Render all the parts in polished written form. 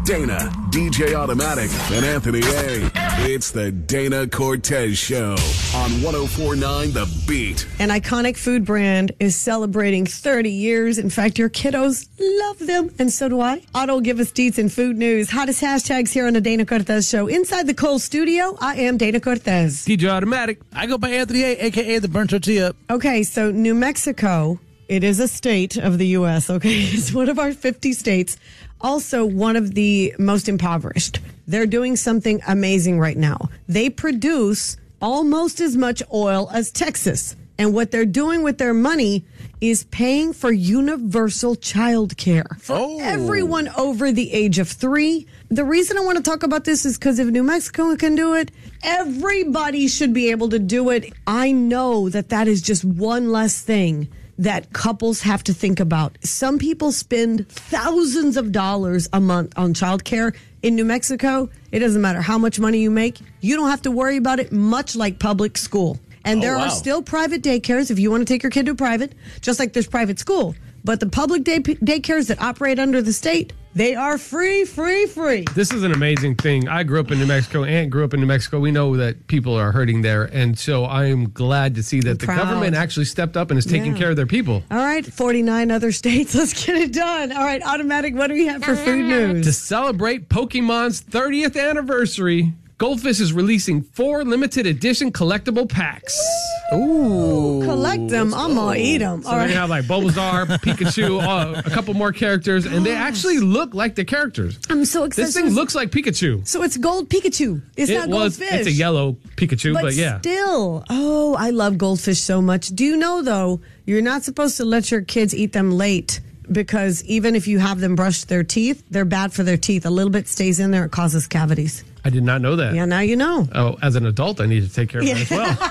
Dana, DJ Automatic, and Anthony A. It's the Dana Cortez Show on 104.9 The Beat. An iconic food brand is celebrating 30 years. In fact, your kiddos love them, and so do I. Otto will give us deets and food news. Hottest hashtags here on the Dana Cortez Show. Inside the Kohl studio, I am Dana Cortez. DJ Automatic. I go by Anthony A., a.k.a. the Burnt Tortilla. Okay, so New Mexico, it is a state of the U.S., okay? It's one of our 50 states. Also, one of the most impoverished. They're doing something amazing right now. They produce almost as much oil as Texas. And what they're doing with their money is paying for universal child care for everyone over the age of 3. The reason I want to talk about this is because if New Mexico can do it, everybody should be able to do it. I know that is just one less thing that couples have to think about. Some people spend thousands of dollars a month on childcare. In New Mexico, it doesn't matter how much money you make. You don't have to worry about it, much like public school. And there are still private daycares if you want to take your kid to private, just like there's private school. But the public daycares that operate under the state, they are free. This is an amazing thing. I grew up in New Mexico. Aunt grew up in New Mexico. We know that people are hurting there. And so I am glad to see that the government actually stepped up and is taking care of their people. All right, 49 other states. Let's get it done. All right, Automatic, what do we have for food news? To celebrate Pokemon's 30th anniversary, Goldfish is releasing 4 limited edition collectible packs. Ooh. Collect them. I'm going to eat them. So they have like Bulbasaur, Pikachu, a couple more characters, and they actually look like the characters. I'm so excited. This thing looks like Pikachu. So it's gold Pikachu. It's not Goldfish. It's a yellow Pikachu, but yeah. Still. Oh, I love Goldfish so much. Do you know, though, you're not supposed to let your kids eat them late because even if you have them brush their teeth, they're bad for their teeth. A little bit stays in there. It causes cavities. I did not know that. Yeah, now you know. Oh, as an adult, I need to take care of that as well.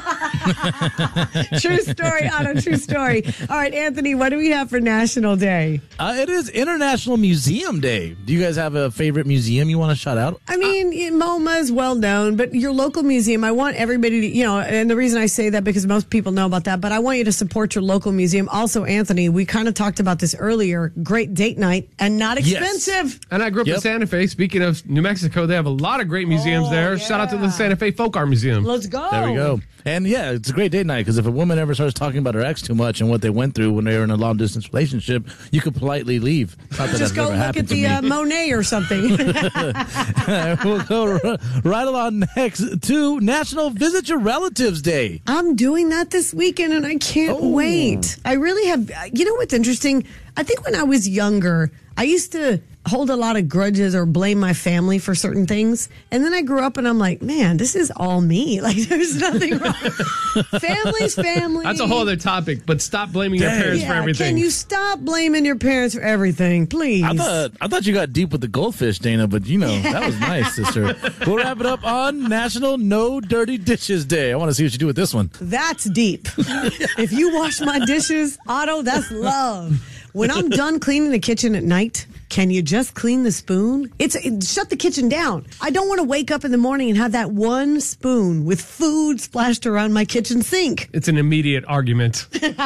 True story, Otto, true story. All right, Anthony, what do we have for National Day? It is International Museum Day. Do you guys have a favorite museum you want to shout out? I mean, MoMA is well known, but your local museum, I want everybody to, and the reason I say that because most people know about that, but I want you to support your local museum. Also, Anthony, we kind of talked about this earlier. Great date night and not expensive. Yes. And I grew up in Santa Fe. Speaking of New Mexico, they have a lot of great museums there. Yeah. Shout out to the Santa Fe Folk Art Museum. Let's go. There we go. And yeah, it's a great date night because if a woman ever starts talking about her ex too much and what they went through when they were in a long distance relationship, you could politely leave. Not that just go look at the Monet or something. We'll go right along next to National Visit Your Relatives Day. I'm doing that this weekend and I can't wait. I really have. You know what's interesting? I think when I was younger, I used to hold a lot of grudges or blame my family for certain things. And then I grew up and I'm like, man, this is all me. Like, there's nothing wrong. Family's family. That's a whole other topic, but stop blaming your parents for everything. Can you stop blaming your parents for everything, please? I thought you got deep with the goldfish, Dana, but that was nice, sister. We'll wrap it up on National No Dirty Dishes Day. I want to see what you do with this one. That's deep. If you wash my dishes, Otto, that's love. When I'm done cleaning the kitchen at night, can you just clean the spoon? Shut the kitchen down. I don't want to wake up in the morning and have that one spoon with food splashed around my kitchen sink. It's an immediate argument.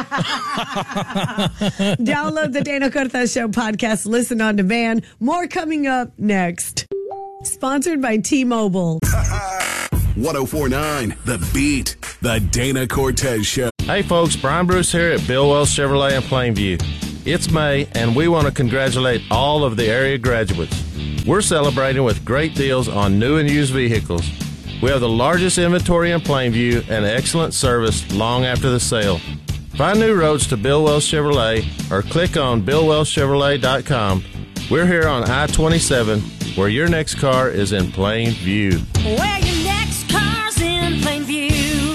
Download the Dana Cortez Show podcast. Listen on demand. More coming up next. Sponsored by T-Mobile. 104.9 The Beat. The Dana Cortez Show. Hey folks, Brian Bruce here at Bill Wells Chevrolet in Plainview. It's May, and we want to congratulate all of the area graduates. We're celebrating with great deals on new and used vehicles. We have the largest inventory in Plainview and excellent service long after the sale. Find new roads to Bill Wells Chevrolet or click on BillWellsChevrolet.com. We're here on I-27, where your next car is in plain view. Where your next car's in plain view.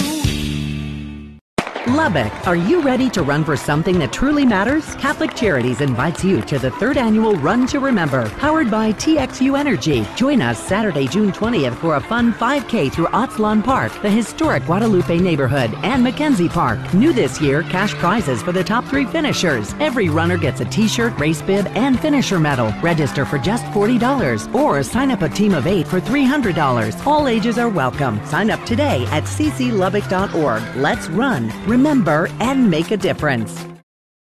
Lubbock, are you ready to run for something that truly matters? Catholic Charities invites you to the 3rd annual Run to Remember, powered by TXU Energy. Join us Saturday, June 20th for a fun 5K through Otzlawn Park, the historic Guadalupe neighborhood, and Mackenzie Park. New this year, cash prizes for the top 3 finishers. Every runner gets a t-shirt, race bib, and finisher medal. Register for just $40 or sign up a team of 8 for $300. All ages are welcome. Sign up today at cclubbock.org. Let's run, remember, and make a difference.